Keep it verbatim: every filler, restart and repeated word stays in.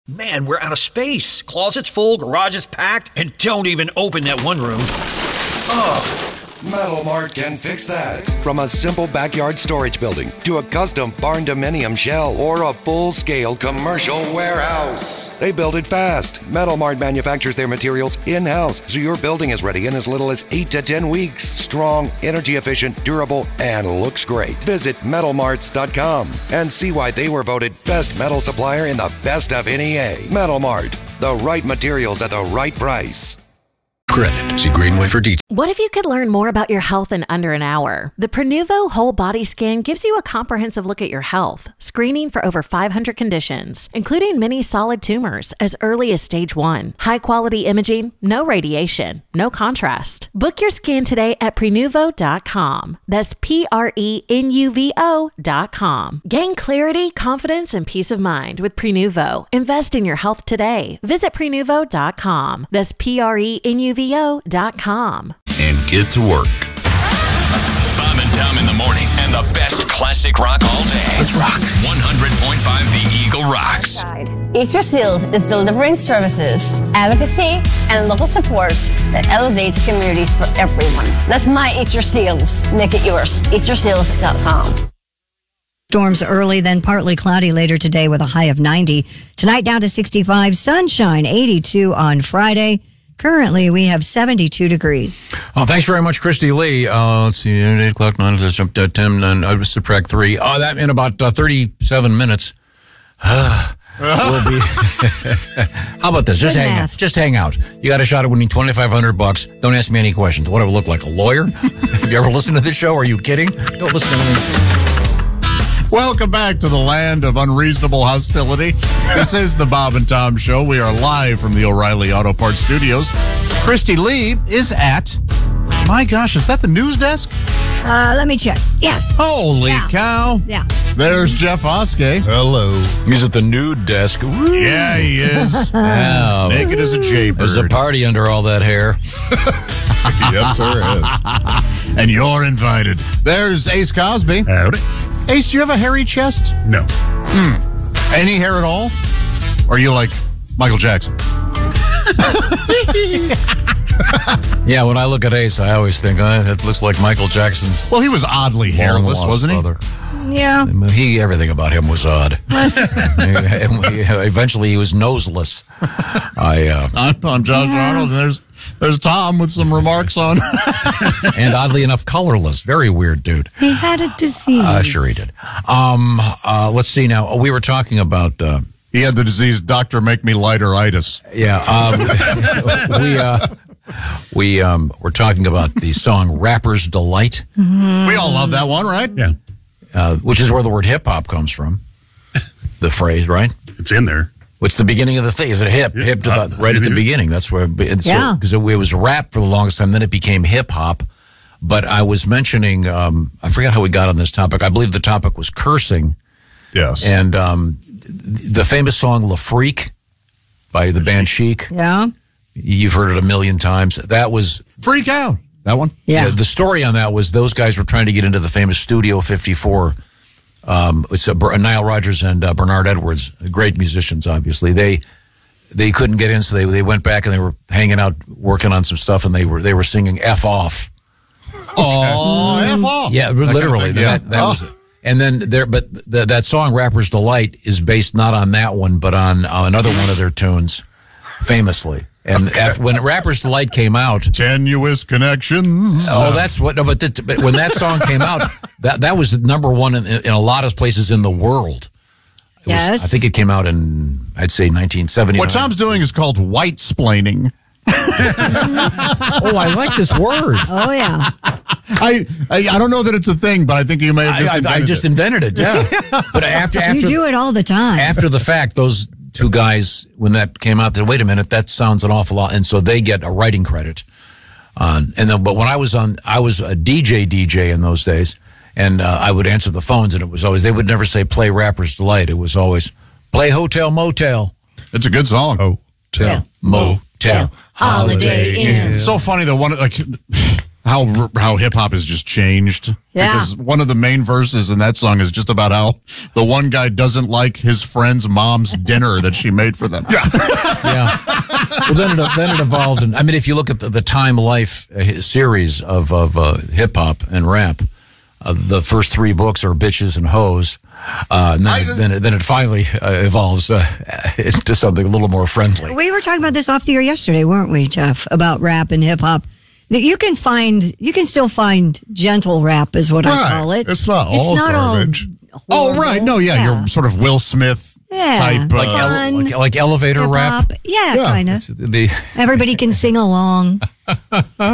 Man, we're out of space. Closet's full, garage is packed, and don't even open that one room. Ugh. Metal Mart can fix that. From a simple backyard storage building to a custom barn dominium shell or a full-scale commercial warehouse. They build it fast. Metal Mart manufactures their materials in-house, so your building is ready in as little as eight to ten weeks. Strong, energy efficient, durable, and looks great. Visit metal marts dot com and see why they were voted best metal supplier in the best of N E A. Metal Mart, the right materials at the right price. Credit. See Greenway for details. What if you could learn more about your health in under an hour? The Prenuvo Whole Body Scan gives you a comprehensive look at your health, screening for over five hundred conditions, including many solid tumors as early as stage one. High-quality imaging, no radiation, no contrast. Book your scan today at prenuvo dot com. That's P R E N U V O dot com. Gain clarity, confidence, and peace of mind with Prenuvo. Invest in your health today. Visit prenuvo dot com. That's P R E N U V O dot com. And get to work. Bob and Tom in the morning and the best classic rock all day. Let's rock. one hundred point five The Eagle rocks. Eat Your Seals is delivering services, advocacy, and local supports that elevates communities for everyone. That's my Eat Your Seals. Make it yours. eat your seals dot com. Storms early, then partly cloudy later today with a high of ninety. Tonight down to sixty-five, sunshine, eighty-two on Friday. Currently, we have seventy-two degrees. Oh, thanks very much, Christy Lee. Uh, let's see, eight o'clock, nine, jump to ten, and I subtract three. Oh, that in about uh, thirty-seven minutes. Uh, we'll be. How about this? Just Good hang math. out. Just hang out. You got a shot at winning twenty-five hundred bucks. Don't ask me any questions. What do I look like, a lawyer? Have you ever listened to this show? Are you kidding? Don't listen to me. Welcome back to the land of unreasonable hostility. This is the Bob and Tom Show. We are live from the O'Reilly Auto Parts Studios. Christy Lee is at, my gosh, is that the news desk? Uh, let me check. Yes. Holy Yeah. cow. Yeah. There's Jeff Oskey. Hello. He's at the nude desk. Woo. Yeah, he is. Yeah. Naked as a jaybird. There's a party under all that hair. Yes, there is. And you're invited. There's Ace Cosby. Howdy. Ace, do you have a hairy chest? No. Hmm. Any hair at all? Or are you like Michael Jackson? Yeah, when I look at Ace, I always think, uh, it looks like Michael Jackson's Well, he was oddly hairless, long-lost wasn't he? brother. Yeah. I mean, he, everything about him was odd. And we- eventually, he was noseless. I uh, I'm, I'm Josh Arnold, and there's there's Tom with some remarks on. and oddly enough, colorless. Very weird dude. He had a disease. Uh, sure he did. Um, uh, let's see now. We were talking about. Uh, He had the disease, Doctor Make Me Lighter-itis. yeah, um, we uh, we um, were talking about the song "Rapper's Delight," We all love that one, right? Yeah. uh, which is where the word hip hop comes from. The phrase, right? It's in there. What's the beginning of the thing? Is it hip? Yeah, hip to uh, the, right at the yeah. beginning. That's where it's Yeah. because it, it was rap for the longest time. Then it became hip hop. But I was mentioning, um, I forgot how we got on this topic. I believe the topic was cursing. Yes. And um, the famous song "La Freak" by the band Chic. Yeah. You've heard it a million times. That was Freak Out. That one? Yeah. the, the story on that was those guys were trying to get into the famous Studio fifty-four. Um, it's uh, Br- Nile Rodgers and uh, Bernard Edwards, great musicians. Obviously, they they couldn't get in, so they they went back and they were hanging out, working on some stuff, and they were they were singing "F off." Oh, F off. Yeah, That kind of literally. thing, yeah. That, that Oh. was. And then there, but th- that song "Rapper's Delight" is based not on that one, but on uh, another one of their tunes, famously. And Okay. after, when "Rapper's Delight" came out, Tenuous connections. oh, that's what. No, but, the, but when that song came out, that that was number one in, in a lot of places in the world. It was, Yes. I think it came out in, I'd say, nineteen seventy. What Tom's doing is called white splaining. Oh, I like this word. Oh, yeah. I, I I don't know that it's a thing, but I think you may have just I, I, invented I just it. invented it. Yeah. But after after You do it all the time. after the fact, those two guys, when that came out, they said, wait a minute, that sounds an awful lot. And so they get a writing credit. Uh, and then, but when I was on, I was a D J D J in those days, and uh, I would answer the phones, and it was always, they would never say play Rapper's Delight. It was always play Hotel Motel. It's a good song. Oh. Motel. Holiday Inn. It's so funny that one, like, how how hip hop has just changed. Yeah. Because one of the main verses in that song is just about how the one guy doesn't like his friend's mom's dinner that she made for them. Yeah. Yeah. Well, then it, then it evolved. And I mean, if you look at the, the Time Life uh, series of, of uh, hip hop and rap, uh, the first three books are Bitches and Hoes. Uh, and then, I, it, then, it, then it finally uh, evolves uh, into something a little more friendly. We were talking about this off the air yesterday, weren't we, Jeff? About rap and hip hop. That you can find, you can still find gentle rap, is what right. I call it. It's not it's all not garbage. All oh, right. No, yeah, yeah. you're sort of Will Smith yeah. type. Like, Uh, ele- like, like elevator Hip-hop. rap? Yeah, Yeah. kind of. The, Everybody can sing along.